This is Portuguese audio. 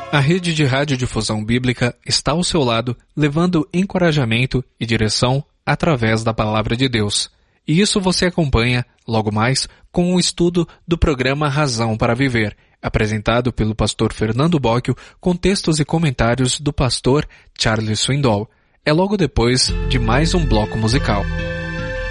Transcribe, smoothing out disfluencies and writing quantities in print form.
A rede de radiodifusão bíblica está ao seu lado, levando encorajamento e direção através da Palavra de Deus. E isso você acompanha, logo mais, com um estudo do programa Razão para Viver, apresentado pelo pastor Fernando Bocchio, com textos e comentários do pastor Charles Swindoll. É logo depois de mais um bloco musical.